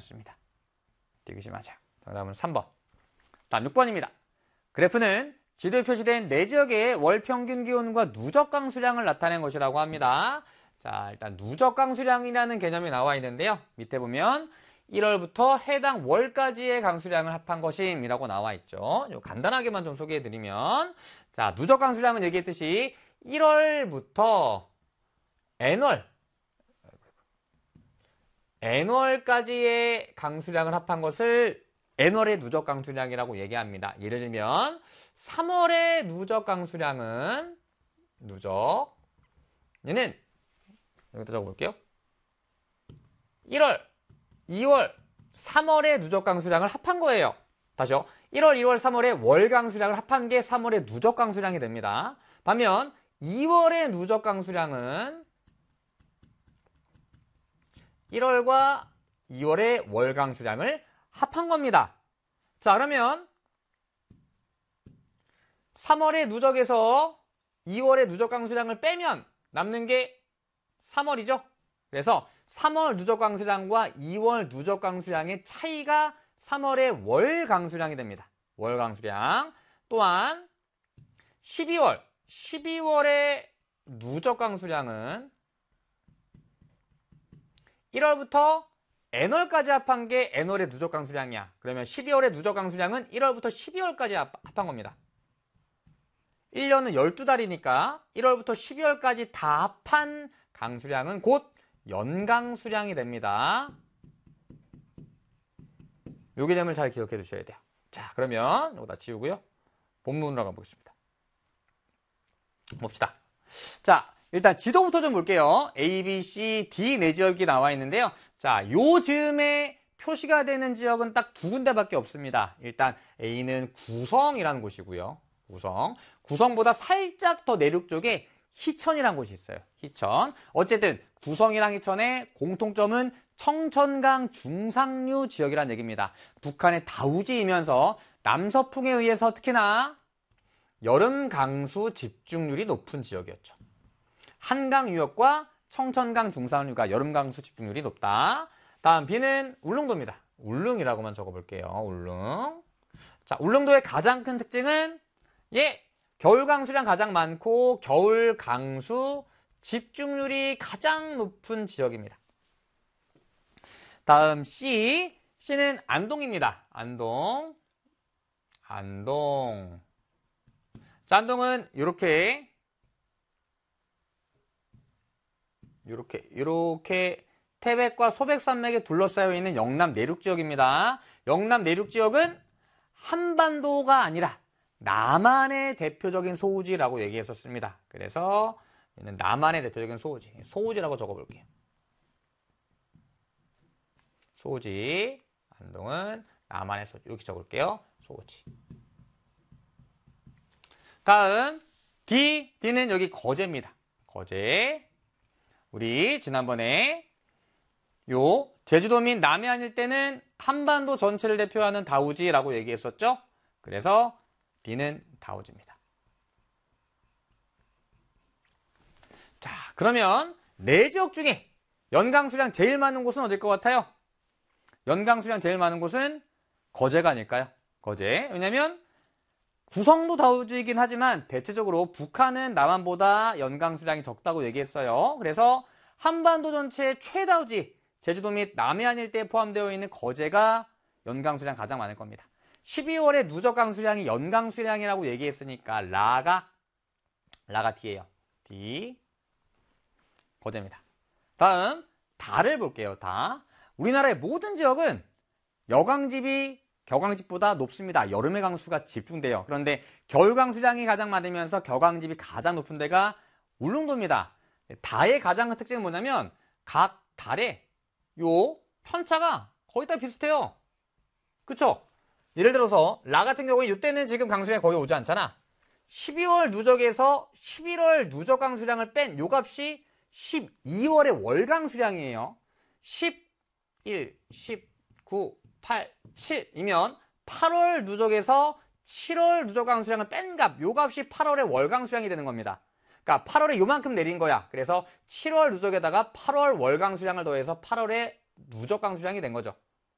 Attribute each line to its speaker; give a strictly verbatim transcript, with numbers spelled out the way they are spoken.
Speaker 1: 맞습니다. 디귿이 맞아요. 정답은 삼 번. 다음 육 번입니다. 그래프는 지도에 표시된 네 지역의 월 평균 기온과 누적 강수량을 나타낸 것이라고 합니다. 자, 일단 누적 강수량이라는 개념이 나와 있는데요. 밑에 보면 일월부터 해당 월까지의 강수량을 합한 것임이라고 나와 있죠. 간단하게만 좀 소개해드리면, 자, 누적 강수량은 얘기했듯이 일월부터 N월, N월까지의 강수량을 합한 것을 N월의 누적 강수량이라고 얘기합니다. 예를 들면 삼월의 누적 강수량은 누적, 얘는 여기다 적어볼게요. 일월, 이월, 삼월의 누적 강수량을 합한 거예요. 다시요. 일월, 이월, 삼월의 월 강수량을 합한 게 삼월의 누적 강수량이 됩니다. 반면 이월의 누적 강수량은 일월과 이월의 월 강수량을 합한 겁니다. 자, 그러면 삼월의 누적에서 이월의 누적 강수량을 빼면 남는 게 삼월이죠. 그래서 삼월 누적 강수량과 이월 누적 강수량의 차이가 삼월의 월 강수량이 됩니다. 월 강수량. 또한 십이월, 십이월의 누적 강수량은 일월부터 N월까지 합한 게 N월의 누적 강수량이야. 그러면 십이월의 누적 강수량은 일월부터 십이월까지 합한 겁니다. 일 년은 열두 달이니까 일월부터 십이월까지 다 합한 강수량은 곧 연강수량이 됩니다. 요 개념을 잘 기억해 두셔야 돼요. 자, 그러면 이거 다 지우고요. 본문으로 가보겠습니다. 봅시다. 자, 일단 지도부터 좀 볼게요. A, B, C, D 네 지역이 나와 있는데요. 자, 요 즈음에 표시가 되는 지역은 딱 두 군데밖에 없습니다. 일단 A는 구성이라는 곳이고요. 구성. 구성보다 살짝 더 내륙 쪽에 희천이라는 곳이 있어요. 희천. 어쨌든 구성이랑 희천의 공통점은 청천강 중상류 지역이라는 얘기입니다. 북한의 다우지이면서 남서풍에 의해서 특히나 여름 강수 집중률이 높은 지역이었죠. 한강 유역과 청천강 중상류가 여름 강수 집중률이 높다. 다음 B는 울릉도입니다. 울릉이라고만 적어볼게요. 울릉. 자, 울릉도의 가장 큰 특징은 예, 겨울 강수량 가장 많고 겨울 강수 집중률이 가장 높은 지역입니다. 다음 C. C는 안동입니다. 안동. 안동. 자, 안동은 이렇게 이렇게 이렇게 태백과 소백산맥에 둘러싸여 있는 영남 내륙 지역입니다. 영남 내륙 지역은 한반도가 아니라 남한의 대표적인 소우지라고 얘기했었습니다. 그래서 얘는 남한의 대표적인 소우지, 소우지라고 적어볼게요. 소우지, 안동은 남한의 소우지. 이렇게 적을게요. 소우지. 다음 D, D는 여기 거제입니다. 거제. 우리 지난번에 요 제주도 및 남해안 일대는 한반도 전체를 대표하는 다우지라고 얘기했었죠. 그래서 D는 다우지입니다. 자, 그러면 네 지역 중에 연강수량 제일 많은 곳은 어딜 것 같아요? 연강수량 제일 많은 곳은 거제가 아닐까요? 거제. 왜냐면 구성도 다우지이긴 하지만 대체적으로 북한은 남한보다 연강수량이 적다고 얘기했어요. 그래서 한반도 전체의 최다우지, 제주도 및 남해안 일대에 포함되어 있는 거제가 연강수량 가장 많을 겁니다. 십이월에 누적 강수량이 연강수량이라고 얘기했으니까 라가 라가 D예요. D. 거제입니다. 다음 다를 볼게요. 다. 우리나라의 모든 지역은 여강집이 겨강집보다 높습니다. 여름의 강수가 집중돼요. 그런데 겨울 강수량이 가장 많으면서 겨강집이 가장 높은 데가 울릉도입니다. 다의 가장 큰 특징은 뭐냐면 각 달에 요 편차가 거의 다 비슷해요. 그쵸? 예를 들어서 라 같은 경우에 이때는 지금 강수량이 거의 오지 않잖아. 십이월 누적에서 십일월 누적 강수량을 뺀 요 값이 십이월의 월 강수량이에요. 십일, 십구, 팔, 칠이면 팔월 누적에서 칠월 누적 강수량을 뺀 값, 요 값이 팔월의 월 강수량이 되는 겁니다. 그러니까 팔월에 요만큼 내린 거야. 그래서 칠월 누적에다가 팔월 월 강수량을 더해서 팔월의 누적 강수량이 된 거죠.